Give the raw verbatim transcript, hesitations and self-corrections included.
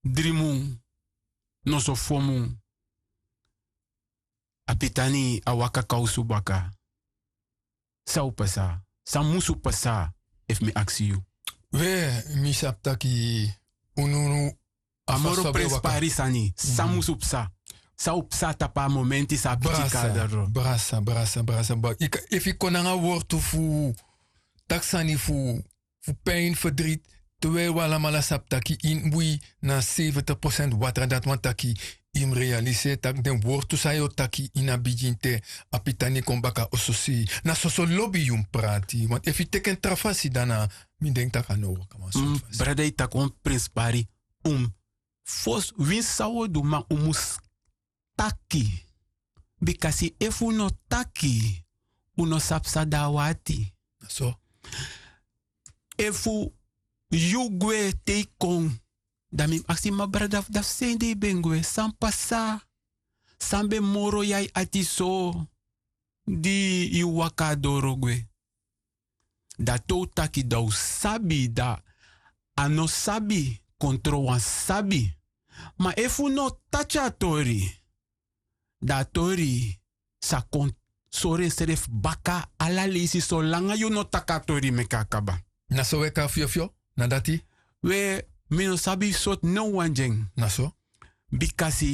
Drimun. No so fomu. Apitani awaka kausu baka. Sau pasa. Sa musu pasa. If me ask you. We, mi saptaki. Ununu. Amoro pres parisani. Sa musu psa. Sa psa tapa momenti sa pitika daro. Brasa, brasa, brasa. If ik kon een woord fu. Taksani fu. Fu pijn, verdriet. Terwijl we allemaal saptaki in wui na zeventig procent water dat want taki im realiseer tak den woord to sayo taki in a bijinte apitani kombaka ososi na soso lobby yum prati want if you teken trafasi dana mi denk tak ano kama so mm, brada tak on prince pari um fos win sawo do ma umus taki because if uno taki uno sapsa dawati so efu Yugwe teikon. Dami aksi ma brada da sende bengwe. San pasa. Sambe moro yai atiso. Di iwaka dorogwe. Da to taki da usabi da. Ano sabi. Kontro wan sabi. Ma efu no tacha tori. Da tori. Sa kon sore seref baka ala lisi so langa you no takatori me kakaba. Na so weka fio fio? Na dati? We mino sabi sot no wanjeng. Na so? Bikasi